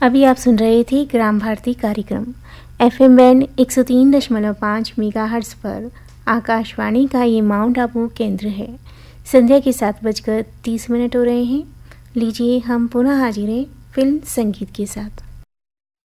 अभी आप सुन रहे थे ग्राम भारती कार्यक्रम FM बैंड 103.5 मेगाहर्ट्ज़ पर। आकाशवाणी का ये माउंट आबू केंद्र है। संध्या के 7:30 हो रहे हैं। लीजिए हम पुनः हाजिर हैं फिल्म संगीत के साथ।